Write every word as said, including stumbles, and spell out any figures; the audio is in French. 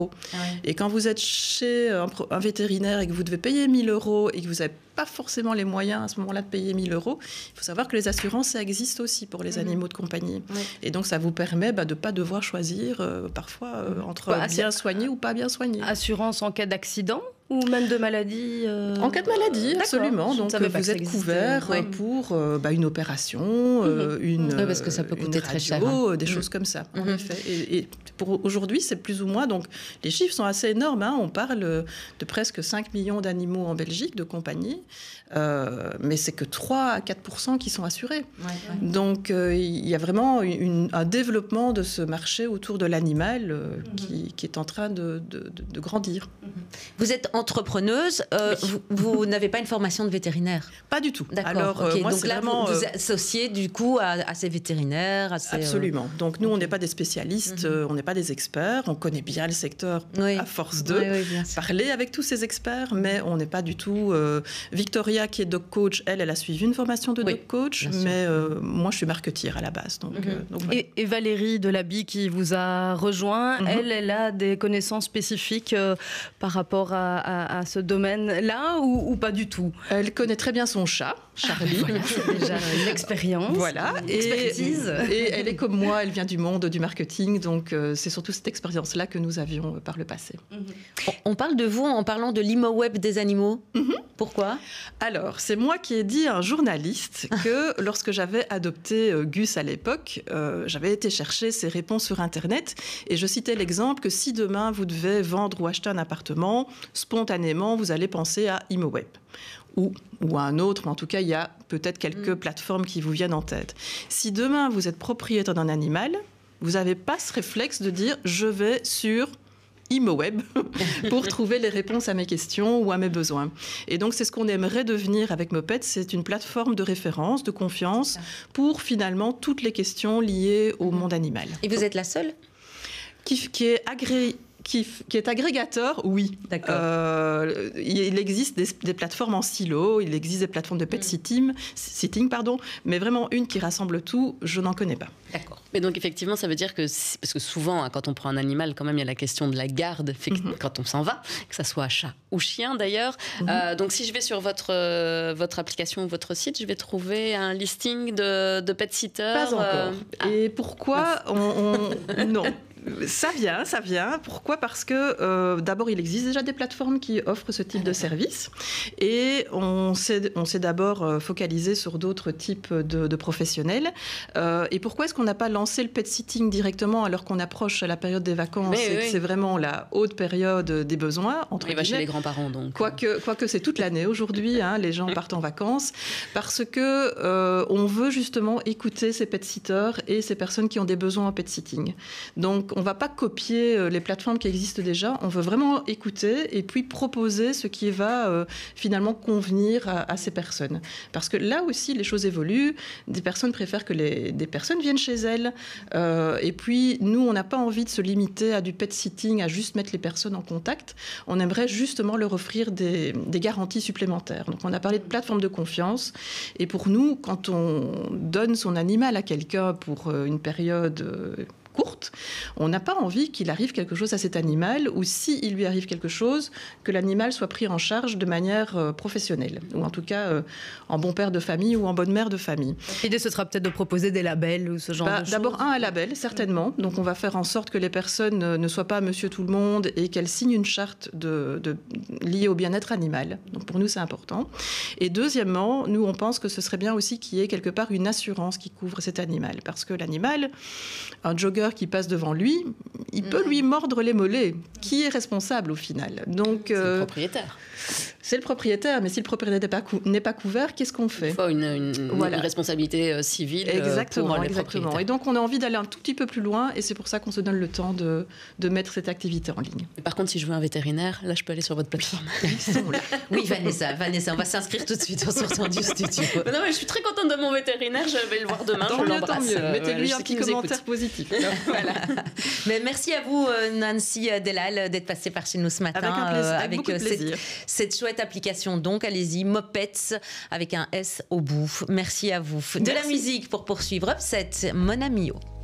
Ah ouais. Et quand vous êtes chez un, un vétérinaire et que vous devez payer mille euros et que vous n'avez pas forcément les moyens à ce moment-là de payer mille euros, il faut savoir que les assurances, ça existe aussi pour les mmh. animaux de compagnie. Oui. Et donc, ça vous permet bah, de ne pas devoir choisir euh, parfois euh, entre quoi, bien soigné ou pas bien soigné. Assurance en cas d'accident ou même de maladie euh... En cas de maladie, D'accord. absolument. Donc, vous êtes couvert ouais. pour euh, bah, une opération, euh, mmh. une, oui, parce que ça peut coûter radio, très cher. Hein. Des mmh. choses comme ça, en mmh. effet. Et, et pour aujourd'hui, c'est plus ou moins... Donc, les chiffres sont assez énormes. Hein. On parle de presque cinq millions d'animaux en Belgique, de compagnie. Euh, mais c'est que trois à quatre pour cent qui sont assurés. Ouais, ouais. Donc, euh, il y a vraiment une, un développement de ce marché autour de l'animal euh, mmh. qui, qui est en train de, de, de, de grandir. Mmh. Vous êtes entrepreneuse, euh, oui. vous, vous n'avez pas une formation de vétérinaire? Pas du tout. D'accord. Alors, okay. euh, moi, donc là, vraiment, vous vous associez du coup à, à ces vétérinaires à ces, Absolument. Donc, nous, okay. on n'est pas des spécialistes, mmh. on n'est pas des experts, on connaît bien le secteur oui. à force de oui, oui, parler avec tous ces experts, mais on n'est pas du tout... Euh, Victoria, qui est dog coach, elle, elle a suivi une formation de oui, dog coach, mais euh, moi, je suis marketeère à la base. Donc, mmh. euh, donc, voilà. et, et Valérie Delaby, qui vous a rejoint, mmh. elle, elle a des connaissances spécifiques euh, par rapport à, à, à ce domaine-là ou, ou pas du tout? Elle connaît très bien son chat, Charlie. Ah, voilà, c'est déjà une expérience, voilà. une expertise. Et, et elle est comme moi, elle vient du monde du marketing, donc euh, c'est surtout cette expérience-là que nous avions euh, par le passé. Mmh. On, on parle de vous en parlant de l'ImoWeb des animaux. Mmh. Pourquoi? Alors, c'est moi qui ai dit à un journaliste que lorsque j'avais adopté euh, Gus à l'époque, euh, j'avais été chercher ses réponses sur Internet et je citais l'exemple que si demain vous devez vendre ou acheter un appartement, spontanément, vous allez penser à ImoWeb. Ou, ou à un autre, mais en tout cas, il y a peut-être quelques mmh. plateformes qui vous viennent en tête. Si demain, vous êtes propriétaire d'un animal, vous n'avez pas ce réflexe de dire « je vais sur ImoWeb » pour trouver les réponses à mes questions ou à mes besoins. Et donc, c'est ce qu'on aimerait devenir avec Mopet, c'est une plateforme de référence, de confiance, pour finalement toutes les questions liées au monde animal. Et vous êtes la seule qui, qui est agréée. Qui, qui est agrégateur, oui. D'accord. Euh, il existe des, des plateformes en silo, il existe des plateformes de pet sitting, sitting, pardon, mais vraiment une qui rassemble tout, je n'en connais pas. D'accord. Mais donc effectivement, ça veut dire que, parce que souvent, hein, quand on prend un animal, quand même, il y a la question de la garde mm-hmm. quand on s'en va, que ça soit chat ou chien d'ailleurs. Mm-hmm. Euh, donc si je vais sur votre, euh, votre application ou votre site, je vais trouver un listing de, de pet sitters. Pas encore. Euh... Et pourquoi on, on... Non. Ça vient, ça vient. Pourquoi ? Parce que euh, d'abord, il existe déjà des plateformes qui offrent ce type de service et on s'est, on s'est d'abord focalisé sur d'autres types de, de professionnels. Euh, et pourquoi est-ce qu'on n'a pas lancé le pet sitting directement alors qu'on approche à la période des vacances Mais et oui. que c'est vraiment la haute période des besoins entre Il va chez les grands-parents donc. Quoique, quoique c'est toute l'année aujourd'hui, hein, les gens partent en vacances parce que euh, on veut justement écouter ces pet sitters et ces personnes qui ont des besoins en pet sitting. Donc on ne va pas copier les plateformes qui existent déjà, on veut vraiment écouter et puis proposer ce qui va euh, finalement convenir à, à ces personnes. Parce que là aussi, les choses évoluent. Des personnes préfèrent que les, des personnes viennent chez elles. Euh, et puis, nous, on n'a pas envie de se limiter à du pet sitting, à juste mettre les personnes en contact. On aimerait justement leur offrir des, des garanties supplémentaires. Donc, on a parlé de plateforme de confiance. Et pour nous, quand on donne son animal à quelqu'un pour une période euh, courte, on n'a pas envie qu'il arrive quelque chose à cet animal ou s'il lui arrive quelque chose, que l'animal soit pris en charge de manière euh, professionnelle ou en tout cas euh, en bon père de famille ou en bonne mère de famille. L'idée, ce sera peut-être de proposer des labels ou ce genre bah, de choses. D'abord, un, un label, certainement. Donc, on va faire en sorte que les personnes euh, ne soient pas monsieur tout le monde et qu'elles signent une charte de, de, liée au bien-être animal. Donc, pour nous, c'est important. Et deuxièmement, nous, on pense que ce serait bien aussi qu'il y ait quelque part une assurance qui couvre cet animal. Parce que l'animal, un jogger qui passe devant lui, il peut lui mordre les mollets. Qui est responsable au final ? Donc, c'est euh, le propriétaire. C'est le propriétaire, mais si le propriétaire n'est pas, cou- n'est pas couvert, qu'est-ce qu'on fait ? Il faut une, une, voilà. une responsabilité euh, civile exactement, pour les exactement. propriétaires. Et donc, on a envie d'aller un tout petit peu plus loin et c'est pour ça qu'on se donne le temps de, de mettre cette activité en ligne. Et par contre, si je veux un vétérinaire, là, je peux aller sur votre plateforme. Ils sont là. Oui, Vanessa, Vanessa, on va s'inscrire tout de suite sur Tendu Studio. Non, mais je suis très contente de mon vétérinaire, je vais le voir demain, tant je mieux, l'embrasse. Tant mieux. Euh, Mettez-lui ouais, un petit commentaire écoute. positif. Voilà. Mais merci à vous, Nancy Delal, d'être passée par chez nous ce matin. Avec un plaisir, avec, avec beaucoup de plaisir. Cette, cette chouette application. Donc, allez-y, Mopets, avec un S au bout. Merci à vous. De merci. la musique pour poursuivre. Upset, Mon Amio.